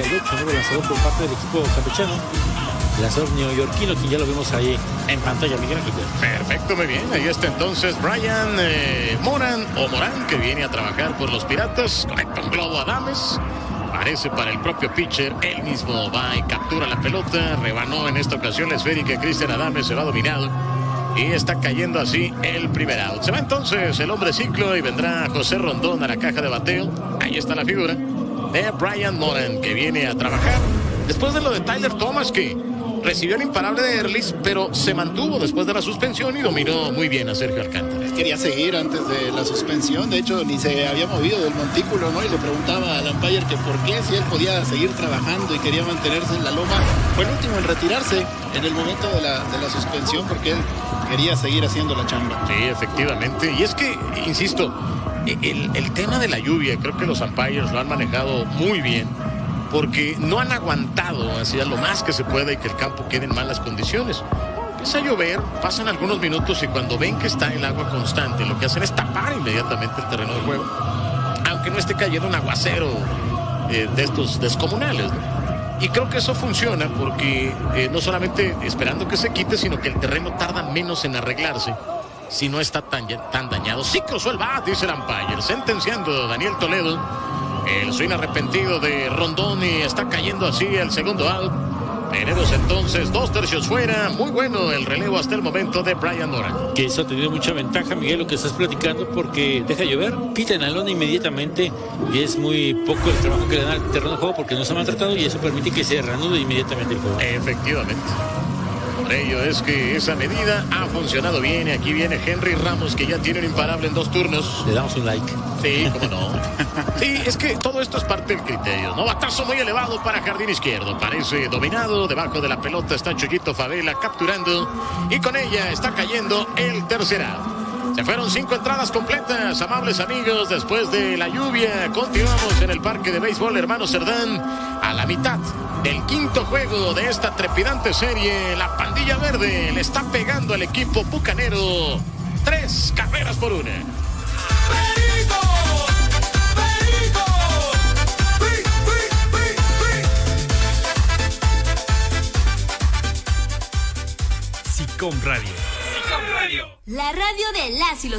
38, nuevo lanzador por parte del equipo campechano. Lanzador neoyorquino, que ya lo vemos ahí en pantalla, Miguel Ángel. Perfecto, muy bien. Ahí está entonces Brian Morán, que viene a trabajar por los Piratas. Conecta un globo a Adames. Parece para el propio pitcher. Él mismo va y captura la pelota. Rebanó en esta ocasión la esférica. Cristian Adames se va dominado. Y está cayendo así el primer out. Se va entonces el hombre ciclo y vendrá José Rondón a la caja de bateo. Ahí está la figura de Brian Morán, que viene a trabajar. Después de lo de Tyler Thomas, que recibió el imparable de Erlis, pero se mantuvo después de la suspensión y dominó muy bien a Sergio Alcántara. Él quería seguir antes de la suspensión, de hecho ni se había movido del montículo, ¿no? Y le preguntaba al umpire que por qué, si él podía seguir trabajando y quería mantenerse en la loma. Fue el último en retirarse en el momento de la suspensión, porque él quería seguir haciendo la chamba. Sí, efectivamente. Y es que, insisto, el tema de la lluvia, creo que los umpires lo han manejado muy bien, porque no han aguantado hacia lo más que se pueda y que el campo quede en malas condiciones. Empieza a llover, pasan algunos minutos y cuando ven que está el agua constante, lo que hacen es tapar inmediatamente el terreno de juego, aunque no esté cayendo un aguacero de estos descomunales, ¿no? Y creo que eso funciona porque no solamente esperando que se quite, sino que el terreno tarda menos en arreglarse si no está tan dañado. Sí cruzó el bat, dice el umpire, sentenciando Daniel Toledo. El swing arrepentido de Rondón y está cayendo así el segundo out. Tenemos entonces 2 tercios fuera. Muy bueno el relevo hasta el momento de Brian Morán. Que eso ha tenido mucha ventaja, Miguel, lo que estás platicando, porque deja llover, pita en la lona inmediatamente y es muy poco el trabajo que le dan al terreno de juego porque no se ha maltratado y eso permite que se reanude inmediatamente el juego. Efectivamente. Por ello es que esa medida ha funcionado bien. Y aquí viene Henry Ramos, que ya tiene un imparable en 2 turnos. Le damos un like. Sí, cómo no. Sí, es que todo esto es parte del criterio, ¿no? Batazo muy elevado para jardín izquierdo. Parece dominado. Debajo de la pelota está Chuyito Favela capturando. Y con ella está cayendo el tercer out. Se fueron 5 entradas completas, amables amigos. Después de la lluvia, continuamos en el parque de béisbol Hermano Cerdán. A la mitad del quinto juego de esta trepidante serie, la pandilla verde le está pegando al equipo bucanero 3 carreras por 1. SICOM Radio. La radio de las y los